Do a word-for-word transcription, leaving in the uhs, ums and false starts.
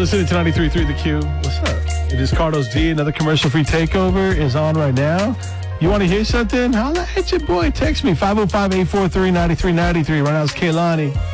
listening to ninety-three point three The Q. What's up? It is Carlos D. Another commercial-free takeover is on right now. You want to hear something? Holla at your boy. Text me, five oh five, eight four three, nine three nine three. Right now it's Kaylani.